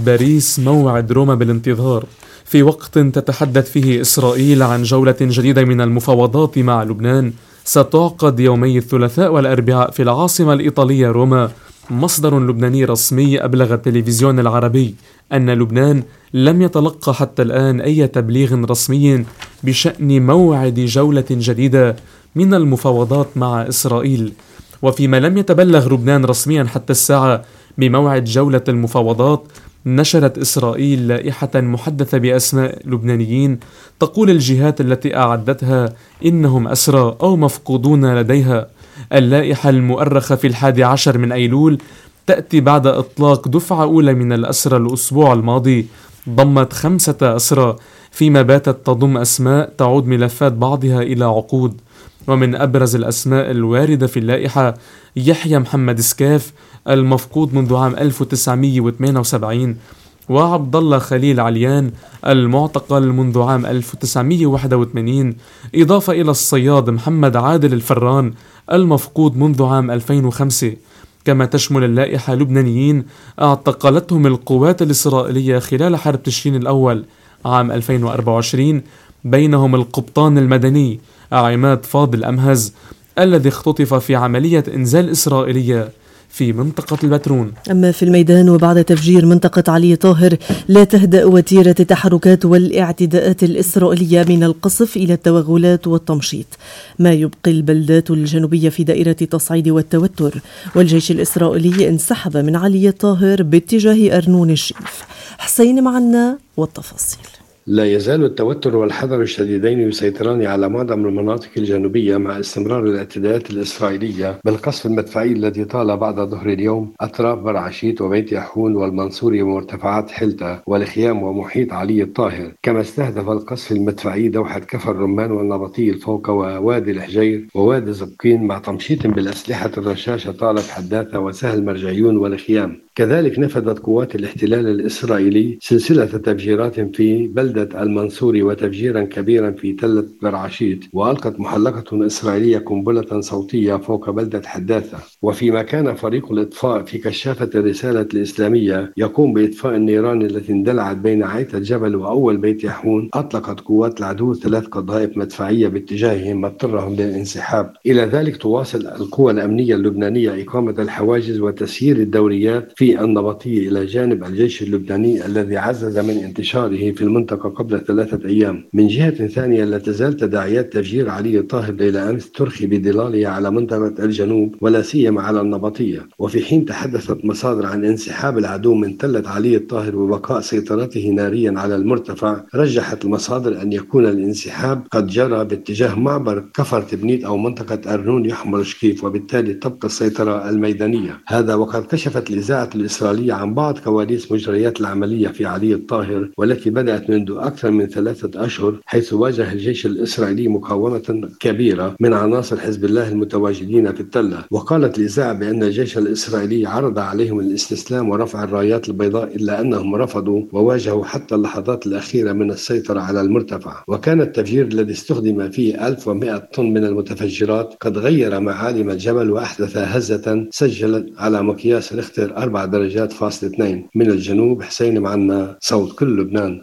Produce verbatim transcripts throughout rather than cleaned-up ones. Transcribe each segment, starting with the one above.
باريس موعد روما بالانتظار، في وقت تتحدث فيه إسرائيل عن جولة جديدة من المفاوضات مع لبنان ستعقد يومي الثلاثاء والأربعاء في العاصمة الإيطالية روما. مصدر لبناني رسمي أبلغ التلفزيون العربي أن لبنان لم يتلقى حتى الآن أي تبليغ رسمي بشأن موعد جولة جديدة من المفاوضات مع إسرائيل. وفيما لم يتبلغ لبنان رسميا حتى الساعة بموعد جولة المفاوضات، نشرت إسرائيل لائحة محدثة بأسماء لبنانيين تقول الجهات التي أعدتها إنهم أسرى أو مفقودون لديها. اللائحة المؤرخة في الحادي عشر من أيلول تأتي بعد إطلاق دفعة أولى من الأسرى الأسبوع الماضي، ضمت خمسة أسرى، فيما باتت تضم أسماء تعود ملفات بعضها إلى عقود. ومن أبرز الأسماء الواردة في اللائحة يحيى محمد سكاف المفقود منذ عام ألف وتسعمئة وثمانية وسبعين، وعبد الله خليل عليان المعتقل منذ عام ألف وتسعمئة وواحد وثمانين، إضافة إلى الصياد محمد عادل الفران المفقود منذ عام ألفين وخمسة. كما تشمل اللائحة لبنانيين اعتقلتهم القوات الإسرائيلية خلال حرب تشرين الأول عام ألفين وأربعة وعشرين، بينهم القبطان المدني عماد فاضل أمهز الذي اختطف في عملية إنزال إسرائيلية في منطقة البترون. أما في الميدان، وبعد تفجير منطقة علي طاهر لا تهدأ وتيرة التحركات والاعتداءات الإسرائيلية من القصف إلى التوغلات والتمشيط، ما يبقي البلدات الجنوبية في دائرة التصعيد والتوتر. والجيش الإسرائيلي انسحب من علي طاهر باتجاه أرنون الشيف. حسين معنا والتفاصيل. لا يزال التوتر والحذر الشديدين يسيطران على معظم المناطق الجنوبية مع استمرار الاعتداءات الإسرائيلية بالقصف المدفعي الذي طال بعد ظهر اليوم أطراف برعشيت وبيت يحون والمنصوري ومرتفعات حلتا والخيام ومحيط علي الطاهر. كما استهدف القصف المدفعي دوحة كفر الرمان والنبطي الفوق ووادي الحجير ووادي زبقين، مع تمشيط بالأسلحة الرشاشة طالت حداثة وسهل مرجعيون والخيام. كذلك نفذت قوات الاحتلال الإسرائيلي سلسلة تفجيرات في بلدة المنصوري وتفجيرا كبيرا في تلة برعشيت، وألقت محلقة إسرائيلية قنبلة صوتية فوق بلدة حداثة. وفيما كان فريق الإطفاء في كشافة الرسالة الإسلامية يقوم بإطفاء النيران التي اندلعت بين عيت الجبل وأول بيت يحون، أطلقت قوات العدو ثلاث قذائف مدفعية باتجاههم مضطرهم للانسحاب. إلى ذلك تواصل القوى الأمنية اللبنانية إقامة الحواجز وتسيير الدوريات في في النبطية إلى جانب الجيش اللبناني الذي عزز من انتشاره في المنطقة قبل ثلاثة أيام. من جهة ثانية، لا تزال تداعيات تفجير علي طاهر ليلة أمس ترخي بظلالها على منطقة الجنوب ولا سيما على النبطية. وفي حين تحدثت مصادر عن انسحاب العدو من تلة علي الطاهر وبقاء سيطرته ناريا على المرتفع، رجحت المصادر أن يكون الانسحاب قد جرى باتجاه معبر كفر تبنيت أو منطقة أرنون يحمر شكيف، وبالتالي تبقى السيطرة الميدانية. هذا وقد كشفت الإذاعة الإسرائيلية عن بعض كواليس مجريات العملية في علي الطاهر، والتي بدأت منذ أكثر من ثلاثة أشهر، حيث واجه الجيش الإسرائيلي مقاومة كبيرة من عناصر حزب الله المتواجدين في التلة. وقالت الإذاعة بأن الجيش الإسرائيلي عرض عليهم الاستسلام ورفع الرايات البيضاء، إلا أنهم رفضوا وواجهوا حتى اللحظات الأخيرة من السيطرة على المرتفع. وكان التفجير الذي استخدم فيه ألف ومئة طن من المتفجرات قد غير معالم الجبل وأحدث هزة سجلت على مقياس ريختر أربع درجات فاصل اثنين. من الجنوب، حسين معنا، صوت كل لبنان.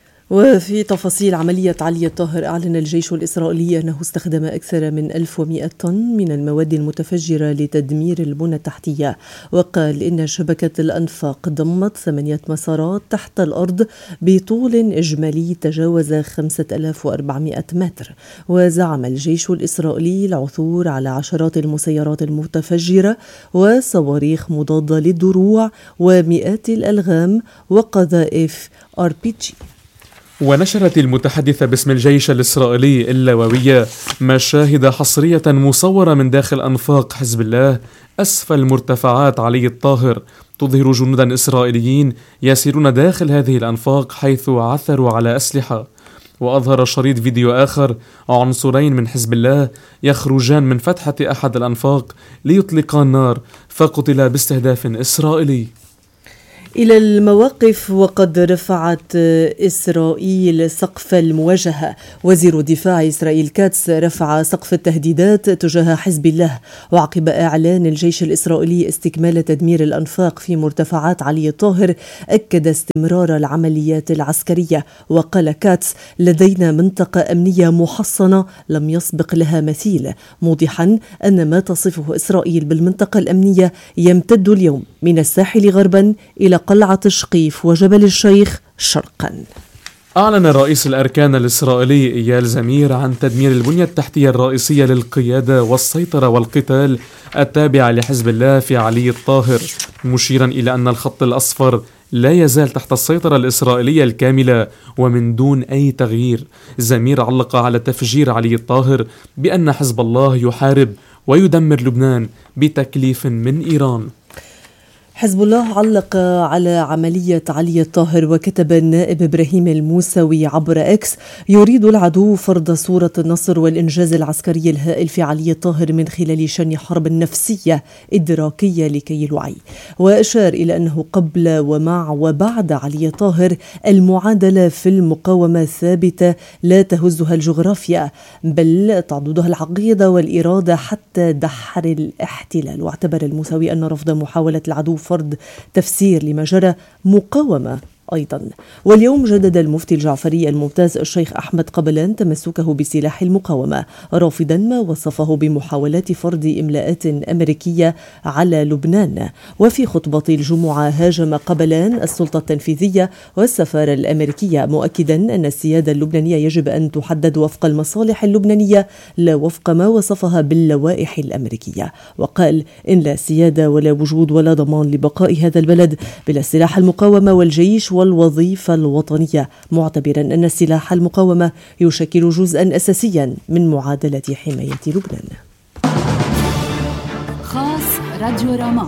وفي تفاصيل عملية علي الطاهر، أعلن الجيش الإسرائيلي أنه استخدم أكثر من ألف ومئة طن من المواد المتفجرة لتدمير البنى التحتية، وقال إن شبكة الأنفاق ضمت ثمانية مسارات تحت الأرض بطول إجمالي تجاوز خمسة آلاف وأربعمئة متر. وزعم الجيش الإسرائيلي العثور على عشرات المسيرات المتفجرة وصواريخ مضادة للدروع ومئات الألغام وقذائف آر بي جي. ونشرت المتحدثة باسم الجيش الإسرائيلي اللواوية مشاهد حصرية مصورة من داخل أنفاق حزب الله أسفل مرتفعات علي الطاهر، تظهر جنودا إسرائيليين يسيرون داخل هذه الأنفاق حيث عثروا على أسلحة. وأظهر شريط فيديو آخر عنصرين من حزب الله يخرجان من فتحة أحد الأنفاق ليطلقا النار، فقتل باستهداف إسرائيلي. إلى المواقف. وقد رفعت إسرائيل سقف المواجهة. وزير الدفاع إسرائيل كاتس رفع سقف التهديدات تجاه حزب الله، وعقب إعلان الجيش الإسرائيلي استكمال تدمير الأنفاق في مرتفعات علي طاهر أكد استمرار العمليات العسكرية. وقال كاتس: لدينا منطقة أمنية محصنة لم يسبق لها مثيل، موضحا أن ما تصفه إسرائيل بالمنطقة الأمنية يمتد اليوم من الساحل غربا إلى قلعة شقيف وجبل الشيخ شرقا. أعلن رئيس الأركان الإسرائيلي إيال زمير عن تدمير البنية التحتية الرئيسية للقيادة والسيطرة والقتال التابعة لحزب الله في علي الطاهر، مشيرا إلى أن الخط الأصفر لا يزال تحت السيطرة الإسرائيلية الكاملة ومن دون أي تغيير. زمير علق على تفجير علي الطاهر بأن حزب الله يحارب ويدمر لبنان بتكليف من إيران. حزب الله علق على عملية علي الطاهر، وكتب النائب إبراهيم الموسوي عبر إكس: يريد العدو فرض صورة النصر والإنجاز العسكري الهائل في علي الطاهر من خلال شن حرب نفسية إدراكية لكي الوعي. وأشار إلى أنه قبل ومع وبعد علي الطاهر المعادلة في المقاومة ثابتة لا تهزها الجغرافيا بل تعضدها العقيدة والإرادة حتى دحر الاحتلال. واعتبر الموسوي أن رفض محاولة العدو فرض تفسير لما جرى مقاومة أيضا. واليوم جدد المفتي الجعفري الممتاز الشيخ أحمد قبلان تمسكه بسلاح المقاومة، رافضا ما وصفه بمحاولات فرض إملاءات أمريكية على لبنان. وفي خطبة الجمعة هاجم قبلان السلطة التنفيذية والسفارة الأمريكية، مؤكدا أن السيادة اللبنانية يجب أن تحدد وفق المصالح اللبنانية لا وفق ما وصفها باللوائح الأمريكية. وقال: إن لا سيادة ولا وجود ولا ضمان لبقاء هذا البلد بلا سلاح المقاومة والجيش والوظيفة الوطنية، معتبرا أن سلاح المقاومة يشكل جزءا أساسيا من معادلة حماية لبنان. خاص راديو راما.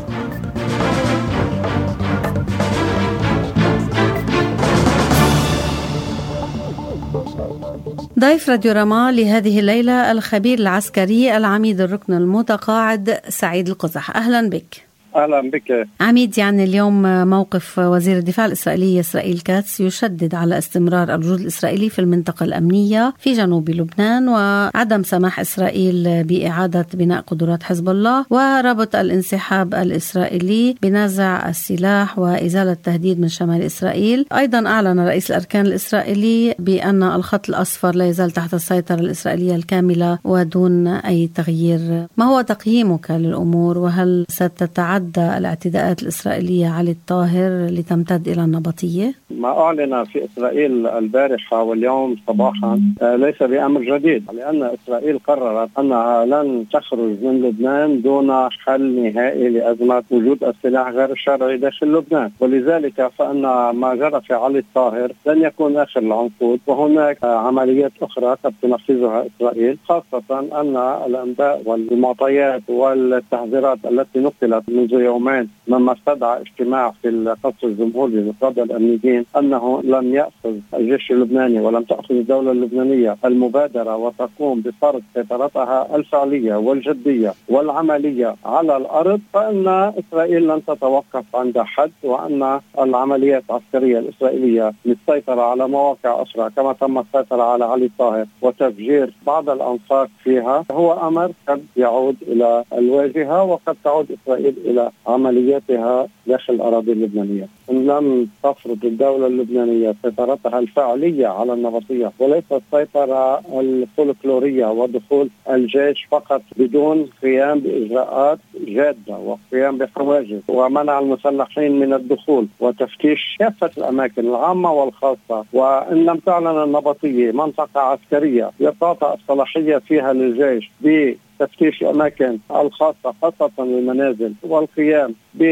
ضيف راديو راما لهذه الليلة الخبير العسكري العميد الركن المتقاعد سعيد القزح. أهلا بك. أهلا بك عميد. يعني اليوم موقف وزير الدفاع الإسرائيلي إسرائيل كاتس يشدد على استمرار الوجود الإسرائيلي في المنطقة الأمنية في جنوب لبنان، وعدم سماح إسرائيل بإعادة بناء قدرات حزب الله، وربط الانسحاب الإسرائيلي بنزع السلاح وإزالة التهديد من شمال إسرائيل. أيضا أعلن رئيس الأركان الإسرائيلي بأن الخط الأصفر لا يزال تحت السيطرة الإسرائيلية الكاملة ودون أي تغيير. ما هو تقييمك للأمور، وهل ستتعدى الاعتداءات الإسرائيلية علي الطاهر لتمتد إلى النبطية؟ ما أعلن في إسرائيل البارحة واليوم صباحا ليس بأمر جديد، لأن إسرائيل قررت أنها لن تخرج من لبنان دون حل نهائي لأزمة وجود السلاح غير الشرعي داخل لبنان، ولذلك فإن ما جرى في علي الطاهر لن يكون آخر العنقود، وهناك عمليات أخرى قد تنفذها إسرائيل، خاصة أن الأنباء والمعطيات والتحذيرات التي نقلت منذ يومين مما استدعى اجتماع في القصر الجمهوري للقادة الأمنيين أنه لم يأخذ الجيش اللبناني ولم تأخذ الدولة اللبنانية المبادرة وتقوم بفرض سيطرتها الفعلية والجدية والعملية على الأرض، فإن إسرائيل لن تتوقف عند حد، وأن العمليات العسكرية الإسرائيلية للسيطرة على مواقع أخرى كما تم السيطرة على علي الطاهر وتفجير بعض الأنفاق فيها هو أمر قد يعود إلى الواجهة، وقد تعود إسرائيل إلى عملياتها داخل الأراضي اللبنانية. إن لم تفرض الدولة اللبنانية سيطرتها الفعلية على النبطية وليس السيطرة الفولكلورية ودخول الجيش فقط بدون قيام بإجراءات جادة وقيام بحواجز ومنع المسلحين من الدخول وتفتيش كافة الأماكن العامة والخاصة، وإن لم تعلن النبطية منطقة عسكرية يتعطى الصلاحية فيها للجيش ب تفتيش الأماكن الخاصة خاصة المنازل والقيام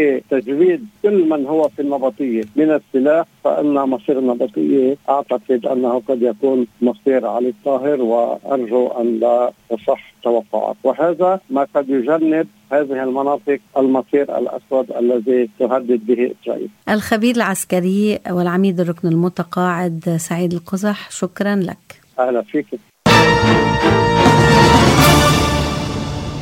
بتجويد كل من هو في النبطية من السلاح، فإن مصير النبطية أعتقد أنه قد يكون مصير علي الطاهر، وأرجو أن لا تصح توقعات، وهذا ما قد يجنب هذه المناطق المصير الأسود الذي تهدد به إسرائيل. الخبير العسكري والعميد الركن المتقاعد سعيد القزح، شكرا لك. أهلا فيك.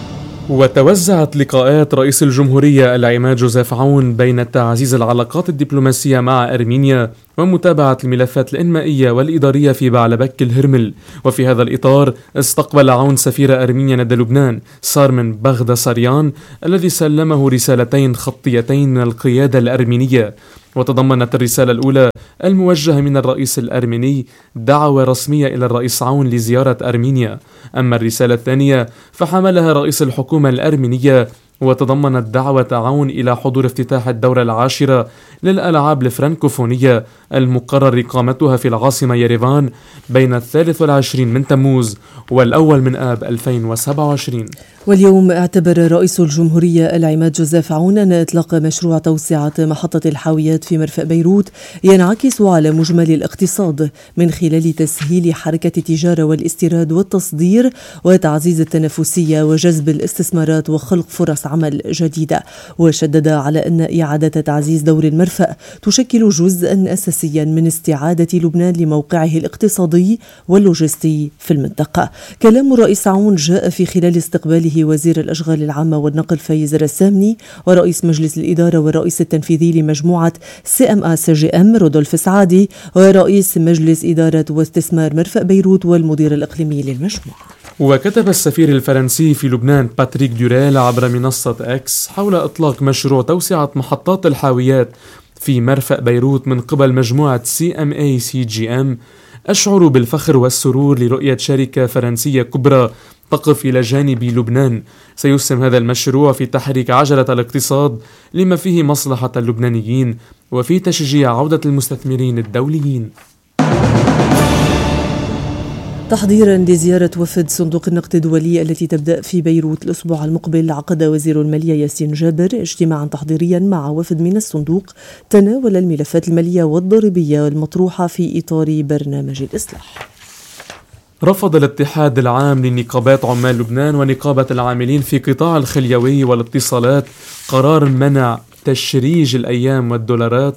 وتوزعت لقاءات رئيس الجمهورية العماد جوزيف عون بين تعزيز العلاقات الدبلوماسية مع أرمينيا ومتابعة الملفات الإنمائية والإدارية في بعلبك الهرمل. وفي هذا الإطار استقبل عون سفير أرمينيا لدى لبنان سارمن بغداساريان الذي سلمه رسالتين خطيتين من القيادة الأرمينية. وتضمنت الرسالة الأولى الموجهة من الرئيس الأرميني دعوة رسمية إلى الرئيس عون لزيارة أرمينيا. أما الرسالة الثانية فحملها رئيس الحكومة الأرمينية وتضمنت دعوة عون إلى حضور افتتاح الدورة العاشرة للألعاب الفرنكوفونية المقرر إقامتها في العاصمة يريفان بين الثالث والعشرين من تموز والأول من آب ألفين وسبعة وعشرين. واليوم اعتبر رئيس الجمهورية العماد جوزيف عون أن إطلاق مشروع توسعة محطة الحاويات في مرفأ بيروت ينعكس على مجمل الاقتصاد من خلال تسهيل حركة التجارة والاستيراد والتصدير وتعزيز التنافسية وجذب الاستثمارات وخلق فرص عمل جديدة. وشدد على أن إعادة تعزيز دور المرفأ تشكل جزءا أساسيا من استعادة لبنان لموقعه الاقتصادي واللوجستي في المنطقة. كلام الرئيس عون جاء في خلال استقباله وزير الأشغال العامة والنقل فايز الرسامني ورئيس مجلس الإدارة والرئيس التنفيذي لمجموعة سي ام اس جي ام رودولف سعادي ورئيس مجلس إدارة واستثمار مرفأ بيروت والمدير الإقليمي للمجموعة. وكتب السفير الفرنسي في لبنان باتريك دوريل عبر منصة اكس حول إطلاق مشروع توسعة محطات الحاويات في مرفأ بيروت من قبل مجموعة سي ام اي سي جي ام: أشعر بالفخر والسرور لرؤية شركة فرنسية كبرى تقف إلى جانب لبنان. سيسهم هذا المشروع في تحريك عجلة الاقتصاد لما فيه مصلحة اللبنانيين وفي تشجيع عودة المستثمرين الدوليين. تحضيرا لزيارة وفد صندوق النقد الدولي التي تبدأ في بيروت الأسبوع المقبل، عقد وزير المالية ياسين جابر اجتماعا تحضيريا مع وفد من الصندوق تناول الملفات المالية والضريبية المطروحة في إطار برنامج الإصلاح. رفض الاتحاد العام لنقابات عمال لبنان ونقابة العاملين في قطاع الخليوي والاتصالات قرار منع تشريج الأيام والدولارات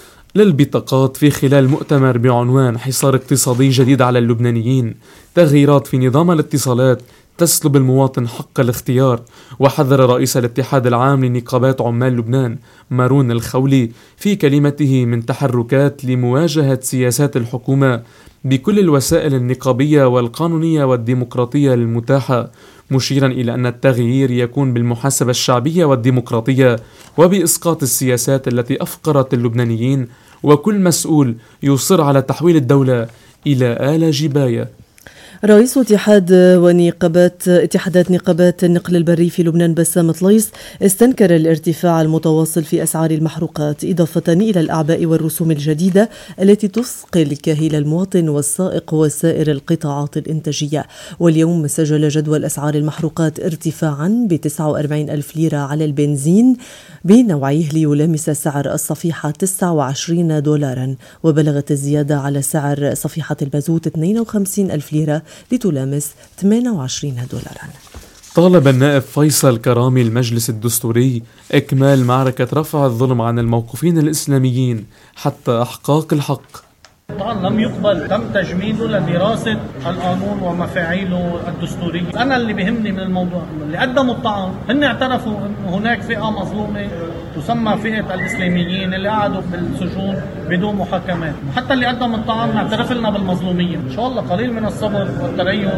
للبطاقات في خلال مؤتمر بعنوان حصار اقتصادي جديد على اللبنانيين، تغييرات في نظام الاتصالات تسلب المواطن حق الاختيار. وحذر رئيس الاتحاد العام لنقابات عمال لبنان مارون الخولي في كلمته من تحركات لمواجهة سياسات الحكومة بكل الوسائل النقابية والقانونية والديمقراطية المتاحة، مشيرا إلى أن التغيير يكون بالمحاسبة الشعبية والديمقراطية وبإسقاط السياسات التي أفقرت اللبنانيين، وكل مسؤول يصر على تحويل الدولة إلى آلة جباية. رئيس اتحاد ونقابات اتحادات نقابات النقل البري في لبنان بسام طليس استنكر الارتفاع المتواصل في أسعار المحروقات إضافة إلى الأعباء والرسوم الجديدة التي تثقل كاهل المواطن والسائق وسائر القطاعات الإنتاجية. واليوم سجل جدول أسعار المحروقات ارتفاعا ب تسعة وأربعين ألف ليرة على البنزين بنوعيه ليلامس سعر الصفيحة تسعة وعشرين دولارا، وبلغت الزيادة على سعر صفيحة المازوت اثنين وخمسين ألف ليرة لتلامس ثمانية وعشرين دولارا. طالب النائب فيصل كرامي المجلس الدستوري إكمال معركة رفع الظلم عن الموقوفين الإسلاميين حتى إحقاق الحق. طبعا لم يقبل، تم تجميده لدراسة القانون ومفاعيله الدستورية. أنا اللي بيهمني من الموضوع اللي قدموا الطعن هن اعترفوا أن هناك فئة مظلومة تسمى فئة الإسلاميين اللي قعدوا بالسجون بدون محاكمات، وحتى اللي قدم الطعن اعترف لنا بالمظلومية. إن شاء الله قليل من الصبر والتريث.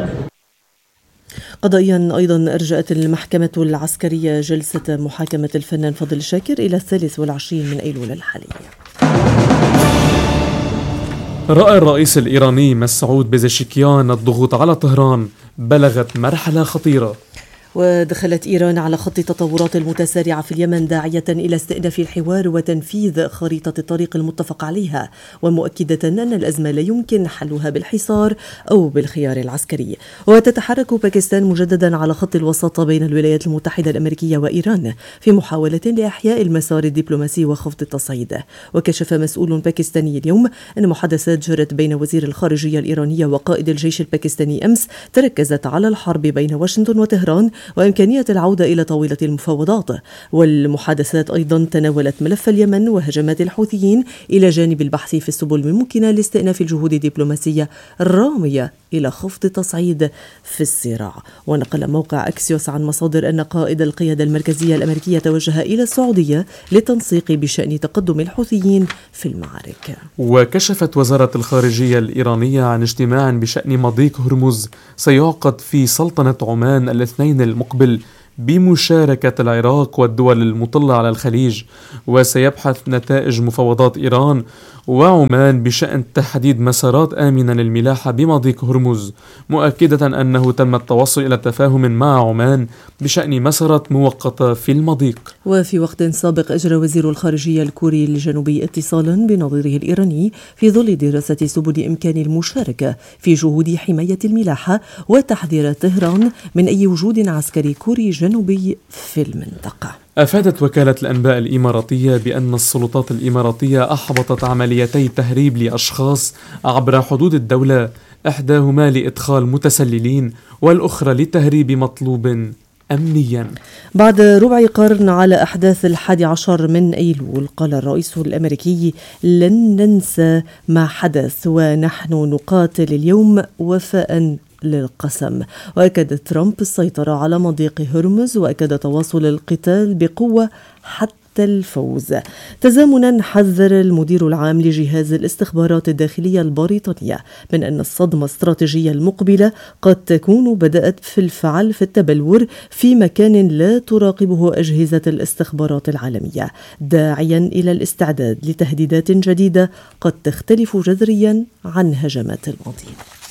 قضائيا أيضا أرجأت المحكمة العسكرية جلسة محاكمة الفنان فضل شاكر إلى الثالث والعشرين من أيلول الحالي. رأى الرئيس الإيراني مسعود بيزشكيان الضغوط على طهران بلغت مرحلة خطيرة. ودخلت إيران على خط التطورات المتسارعة في اليمن داعية إلى استئناف الحوار وتنفيذ خريطة الطريق المتفق عليها، ومؤكدة أن الأزمة لا يمكن حلها بالحصار أو بالخيار العسكري. وتتحرك باكستان مجددا على خط الوساطة بين الولايات المتحدة الأمريكية وإيران في محاولة لإحياء المسار الدبلوماسي وخفض التصعيد. وكشف مسؤول باكستاني اليوم أن محادثات جرت بين وزير الخارجية الإيرانية وقائد الجيش الباكستاني أمس تركزت على الحرب بين واشنطن وطهران وإمكانية العودة إلى طاولة المفاوضات. والمحادثات أيضا تناولت ملف اليمن وهجمات الحوثيين إلى جانب البحث في السبل الممكنة لاستئناف الجهود الدبلوماسية الرامية إلى خفض تصعيد في الصراع. ونقل موقع أكسيوس عن مصادر أن قائد القيادة المركزية الأمريكية توجه إلى السعودية للتنسيق بشأن تقدم الحوثيين في المعارك. وكشفت وزارة الخارجية الإيرانية عن اجتماع بشأن مضيق هرمز سيعقد في سلطنة عمان الاثنين المقبل بمشاركة العراق والدول المطلة على الخليج، وسيبحث نتائج مفاوضات إيران وعمان بشأن تحديد مسارات آمنة للملاحة بمضيق هرمز، مؤكدة أنه تم التوصل إلى تفاهم مع عمان بشأن مسارات مؤقتة في المضيق. وفي وقت سابق أجرى وزير الخارجية الكوري الجنوبي اتصالا بنظيره الإيراني في ظل دراسة سبل إمكان المشاركة في جهود حماية الملاحة وتحذير طهران من أي وجود عسكري كوري جنوبي في المنطقة. أفادت وكالة الأنباء الإماراتية بأن السلطات الإماراتية أحبطت عمليتي تهريب لأشخاص عبر حدود الدولة، إحداهما لإدخال متسللين والأخرى لتهريب مطلوب أمنيا. بعد ربع قرن على أحداث الحادي عشر من أيلول، قال الرئيس الأمريكي: لن ننسى ما حدث ونحن نقاتل اليوم وفاء للقسم. وأكد ترامب السيطرة على مضيق هرمز، وأكد تواصل القتال بقوة حتى الفوز. تزامنا حذر المدير العام لجهاز الاستخبارات الداخلية البريطانية من أن الصدمة الاستراتيجية المقبلة قد تكون بدأت في الفعل في التبلور في مكان لا تراقبه أجهزة الاستخبارات العالمية، داعيا إلى الاستعداد لتهديدات جديدة قد تختلف جذريا عن هجمات الماضي.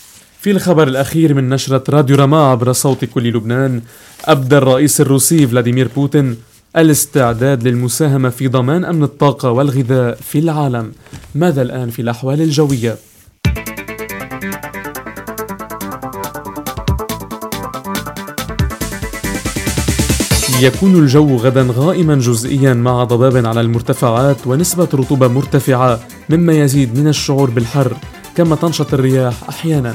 في الخبر الأخير من نشرة راديو رما عبر صوت كل لبنان، أبدى الرئيس الروسي فلاديمير بوتين الاستعداد للمساهمة في ضمان أمن الطاقة والغذاء في العالم. ماذا الآن في الأحوال الجوية؟ يكون الجو غدا غائما جزئيا مع ضباب على المرتفعات ونسبة رطوبة مرتفعة، مما يزيد من الشعور بالحر، كما تنشط الرياح أحيانا.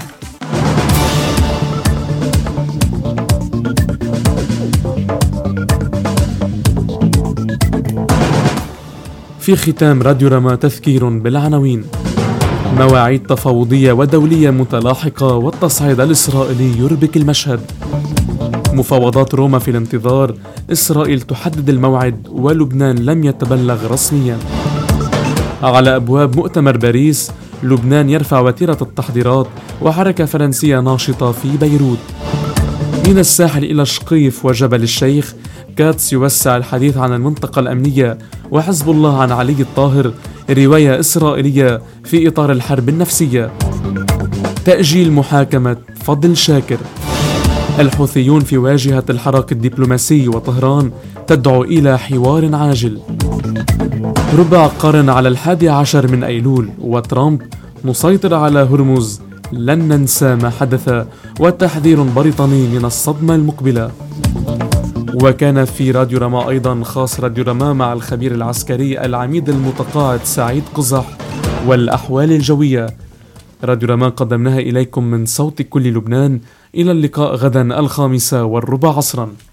في ختام راديو رما تذكير بالعناوين: مواعيد تفاوضية ودولية متلاحقة والتصعيد الإسرائيلي يربك المشهد. مفاوضات روما في الانتظار، إسرائيل تحدد الموعد ولبنان لم يتبلغ رسميا. على أبواب مؤتمر باريس، لبنان يرفع وتيرة التحضيرات وحركة فرنسية ناشطة في بيروت. من الساحل إلى الشقيف وجبل الشيخ، كاتس يوسع الحديث عن المنطقة الأمنية، وحزب الله عن علي الطاهر رواية إسرائيلية في إطار الحرب النفسية. تأجيل محاكمة فضل شاكر. الحوثيون في واجهة الحراك الدبلوماسي وطهران تدعو إلى حوار عاجل. ربع قرن على الحادي عشر من أيلول، وترامب نسيطر على هرمز، لن ننسى ما حدث، وتحذير بريطاني من الصدمة المقبلة. وكان في راديو رما أيضا خاص راديو رما مع الخبير العسكري العميد المتقاعد سعيد قزح والأحوال الجوية. راديو رما قدمناها إليكم من صوت كل لبنان. إلى اللقاء غدا الخامسة والربع عصرا.